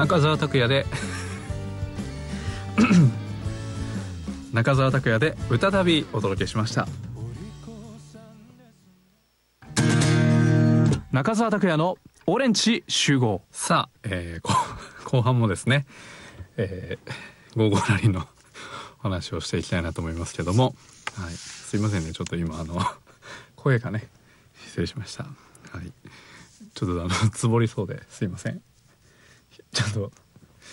中澤拓也で中澤拓也で歌旅お届けしました。中澤拓也のオレンジ集合。さあ、後半もですね、55ラリーのお話をしていきたいなと思いますけども、はい、すいませんね、ちょっと今声がね、失礼しました。はい、ちょっとつぼりそうですいません。ちょっと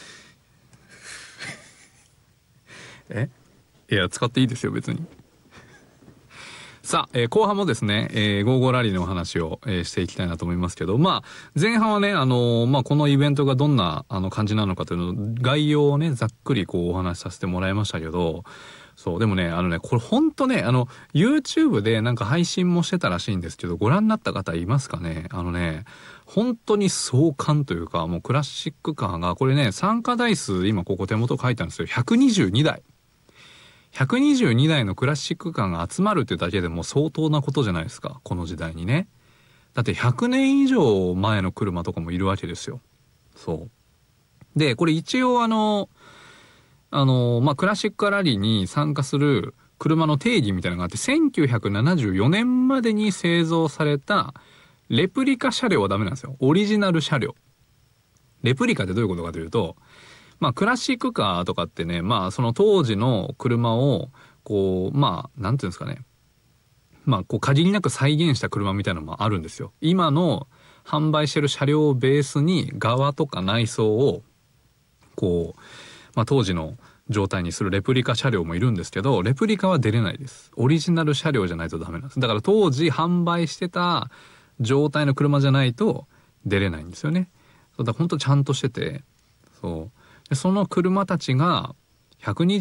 いや使っていいですよ別に。さあ、後半もですね、55ラリーのお話を、していきたいなと思いますけど、まあ前半はね、このイベントがどんな感じなのかというの概要をねざっくりこうお話しさせてもらいましたけど、そうでもねこれほんとねYouTube でなんか配信もしてたらしいんですけど、ご覧になった方いますかね。本当に壮観というか、もうクラシックカーがこれね、参加台数今ここ手元書いたんですよ、122台。122台のクラシックカーが集まるってだけでも相当なことじゃないですか、この時代にね。だって100年以上前の車とかもいるわけですよ。そうで、これ一応クラシックラリーに参加する車の定義みたいなのがあって、1974年までに製造されたレプリカ車両はダメなんですよ。オリジナル車両。レプリカってどういうことかというと、クラシックカーとかってね、その当時の車をこうなんていうんですかね、こう限りなく再現した車みたいなのもあるんですよ。今の販売してる車両をベースに側とか内装をこう当時の状態にするレプリカ車両もいるんですけど、レプリカは出れないです。オリジナル車両じゃないとダメなんです。だから当時販売してた状態の車じゃないと出れないんですよね。だから本当ちゃんとしてて、でその車たちが120